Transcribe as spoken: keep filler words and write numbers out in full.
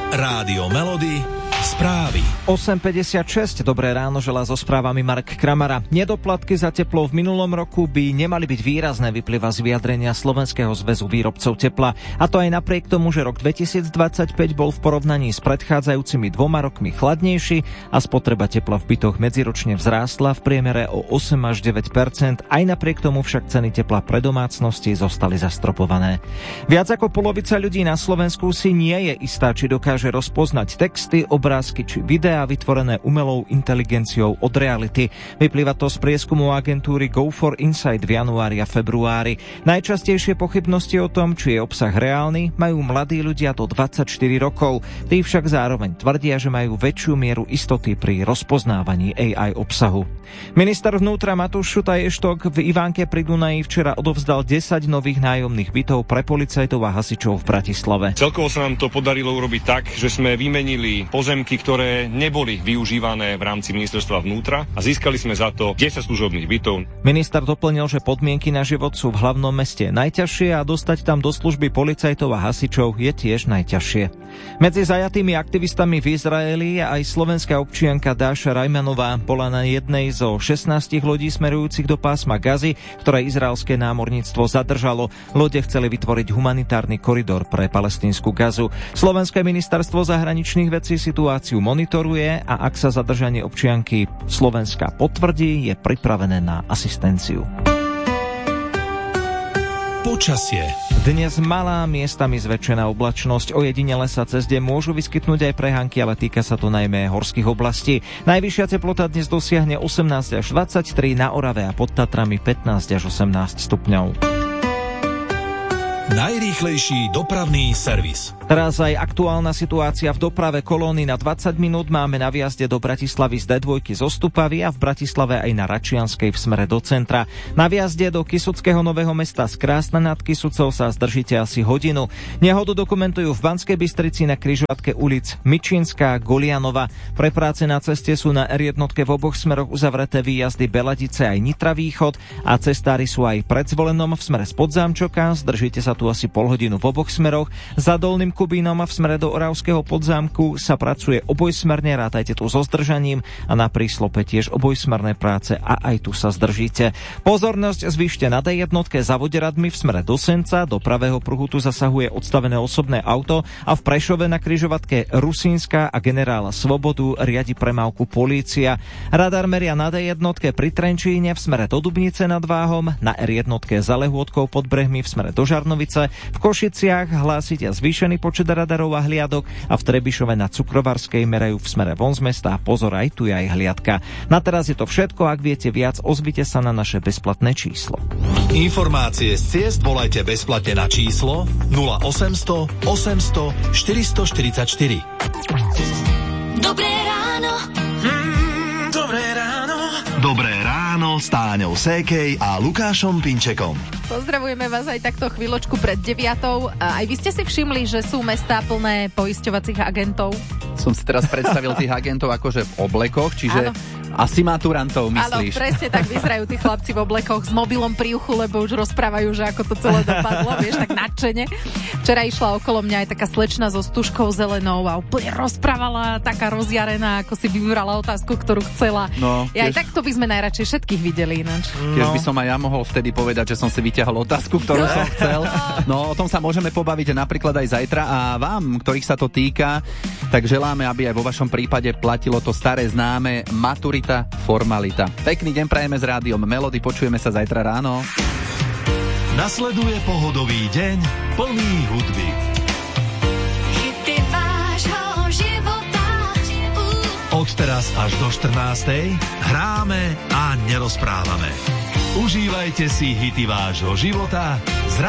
Rádio Melody, správy. osem päťdesiatšesť, dobré ráno, želá so správami Marek Kramara. Nedoplatky za teplo v minulom roku by nemali byť výrazné, vyplýva z vyjadrenia Slovenského zväzu výrobcov tepla. A to aj napriek tomu, že rok dvetisícdvadsaťpäť bol v porovnaní s predchádzajúcimi dvoma rokmi chladnejší a spotreba tepla v bytoch medziročne vzrástla v priemere o osem až deväť percent. Aj napriek tomu však ceny tepla pre domácnosti zostali zastropované. Viac ako polovica ľudí na Slovensku si nie je istá, či dokáže rozpoznať texty, obrázky či videá vytvorené umelou inteligenciou od reality. Vyplýva to z prieskumu agentúry Go for Insight v januári a februári. Najčastejšie pochybnosti o tom, či je obsah reálny, majú mladí ľudia do dvadsaťštyri rokov. Tí však zároveň tvrdia, že majú väčšiu mieru istoty pri rozpoznávaní á í obsahu. Minister vnútra Matúš Šutaj-Eštok v Ivánke pri Dunaji včera odovzdal desať nových nájomných bytov pre policajtov a hasičov v Bratislave. Celkovo sa nám to podarilo urobiť tak, že sme vymenili pozemky, ktoré neboli využívané v rámci ministerstva vnútra a získali sme za to desať služobných bytov. Minister doplnil, že podmienky na život sú v hlavnom meste najťažšie a dostať tam do služby policajtov a hasičov je tiež najťažšie. Medzi zajatými aktivistami v Izraeli je aj slovenská občianka Dáša Rajmanová. Bola na jednej zo šestnástich lodí smerujúcich do pásma Gazy, ktoré izraelské námorníctvo zadržalo. Lode chceli vytvoriť humanitárny koridor pre palestínsku Gazu. Slovenské ministerstvo zahraničných vecí situáciu monitoruje a ak sa zadržanie občianky Slovenska potvrdí, je pripravené na asistenciu. Počasie. Dnes malá, miestami zväčšená oblačnosť, ojedinele sa cez deň môžu vyskytnúť aj prehánky, ale týka sa to najmä horských oblastí. Najvyššia teplota dnes dosiahne osemnásť až dvadsaťtri, na Orave a pod Tatrami pätnásť až osemnásť stupňov. Najrýchlejší dopravný servis. Teraz aj aktuálna situácia v doprave. Kolóny na dvadsať minút máme na výjazde do Bratislavy z dé dva zo Stupavy a v Bratislave aj na Račianskej v smere do centra. Na výjazde do Kysuckého Nového Mesta z Krásna nad Kysucou sa zdržíte asi hodinu. Nehodu dokumentujú v Banskej Bystrici na križovatke ulic Mičinská, Golianova. Pre práce na ceste sú na er jedna v oboch smeroch uzavreté výjazdy Beladice aj Nitra Východ a cestári sú aj pred Zvolenom v smere z Podzámčoka. Zdržíte sa tu asi pol hodinu v oboch smeroch. Za Dolným Kubínom a v smere do Oravského Podzámku sa pracuje obojsmerne, rátajte tu so zdržaním a na Príslope tiež obojsmerné práce a aj tu sa zdržíte. Pozornosť zvýšte na dé jedna za Voderadmi v smere do Senca, do pravého pruhu tu zasahuje odstavené osobné auto a v Prešove na križovatke Rusínska a Generála Svobodu riadi premávku polícia. Radar meria na dé jedna pri Trenčíne v smere do Dubnice nad Váhom, na er jedna za Lehôtkou pod Brehmi v smere do Žarnovice, v Košiciach hlásite zvýšený počet radarov a hliadok a v Trebišove na Cukrovarskej merajú v smere von z mesta. Pozor, aj tu je aj hliadka. Na teraz je to všetko, ak viete viac, ozvite sa na naše bezplatné číslo. Informácie z ciest volajte bezplatne na číslo nula osemsto osemsto štyristoštyridsaťštyri. Dobré ráno. Mm, dobré ráno. Dobré ráno s Táňou Sékej a Lukášom Pinčekom. Pozdravujeme vás aj takto chvíľočku pred deviatou. Aj vy ste si všimli, že sú mestá plné poisťovacích agentov? Som si teraz predstavil tých agentov akože v oblekoch, čiže áno. Asi maturantov myslíš. Áno, presne tak vyzerajú tí chlapci v oblekoch s mobilom pri uchu, lebo už rozprávajú, že ako to celé dopadlo, vieš, tak nadšene. Včera išla okolo mňa aj taká slečna so stužkou zelenou a úplne rozprávala, taká rozjarená, ako si vybrala otázku, ktorú chcela. No, ja aj takto by sme najradšej všetkých videli ináč. Keď no. by som aj ja mohol vtedy povedať, že som si vyťahol otázku, ktorú som chcel. No, o tom sa môžeme pobaviť napríklad aj zajtra a vám, ktorých sa to týka, tak želáme, aby aj vo vašom prípade platilo to staré známe maturita, formalita. Pekný deň prajeme s rádiom Melody, počujeme sa zajtra ráno. Nasleduje pohodový deň plný hudby. Hity vášho života. Od teraz až do štrnástej hráme a nerozprávame. Užívajte si hity vášho života.